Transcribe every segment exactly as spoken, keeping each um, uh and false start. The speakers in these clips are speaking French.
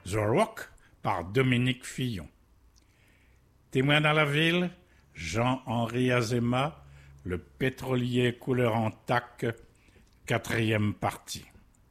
The Rock par Dominique Fillon. Témoin dans la ville, Jean-Henri Azéma, le pétrolier couleur en tac, quatrième partie.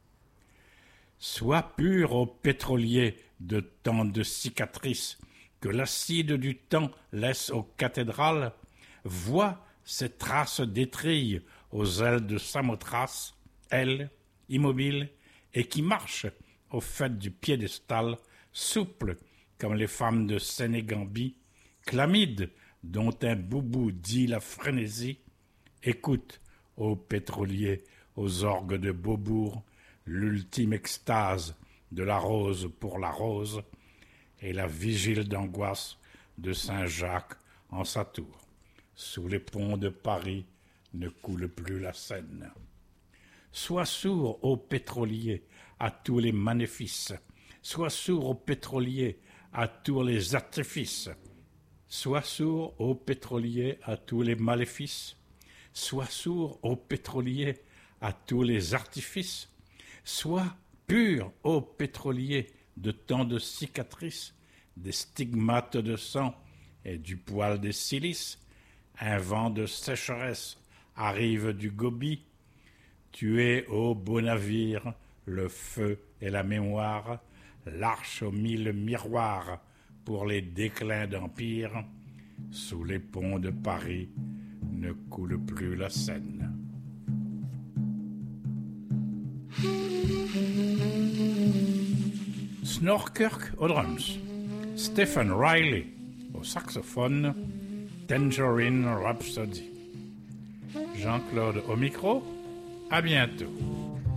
Sois pur ô pétrolier de tant de cicatrices que l'acide du temps laisse aux cathédrales, vois ces traces d'étrille aux ailes de Samothrace, elle, immobile, et qui marche au fait du piédestal, souple comme les femmes de Sénégambie, clamide dont un boubou dit la frénésie. Écoute, ô pétrolier, aux orgues de Beaubourg, l'ultime extase de la rose pour la rose et la vigile d'angoisse de Saint-Jacques en sa tour. Sous les ponts de Paris ne coule plus la Seine. Sois sourd, ô pétrolier, à tous les maléfices. Sois sourd, ô pétrolier, à tous les artifices. Sois sourd, ô pétrolier, à tous les maléfices. Sois sourd, ô pétrolier, à tous les artifices. Sois pur, ô pétrolier, de tant de cicatrices, des stigmates de sang et du poil des silices. Un vent de sécheresse arrive du Gobi. Tu es, ô beau navire, le feu et la mémoire, l'arche aux mille miroirs pour les déclins d'empire. Sous les ponts de Paris ne coule plus la Seine. Snorkirk aux drums, Stephen Riley au saxophone, Tangerine Rhapsody. Jean-Claude au micro, à bientôt.